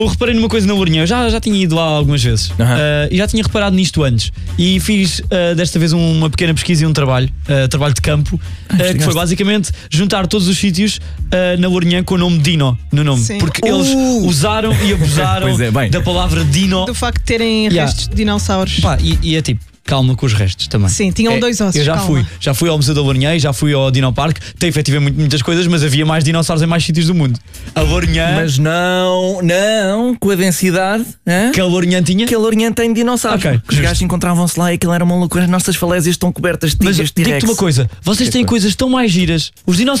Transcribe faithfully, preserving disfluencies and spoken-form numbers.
Eu reparei numa coisa na Lourinhã, eu já, já tinha ido lá algumas vezes uh, e já tinha reparado nisto antes. E fiz uh, desta vez uma pequena pesquisa e um trabalho, uh, trabalho de campo, uh, que foi basicamente juntar todos os sítios uh, na Lourinhã com o nome Dino no nome. Sim. Porque Uh! eles usaram e abusaram é, bem. da palavra Dino. Do facto de terem Yeah. restos de dinossauros. Pá, e, e é tipo, calma com os restos também. Sim, tinham É, dois ossos. Eu já calma. fui, já fui ao Museu da Lourinhã e já fui ao Dino Park. Tem efetivamente muitas coisas, mas havia mais dinossauros em mais sítios do mundo. A Lourinhã, Mas não, não, com a densidade hã? que a Lourinhã tinha. que a Lourinhã tem de dinossauros. Ok, Os gajos encontravam-se lá e aquilo era uma loucura. As nossas falésias estão cobertas de Mas tigres, digo-te T-Rex. uma coisa, vocês têm coisas tão mais giras. Os dinossauros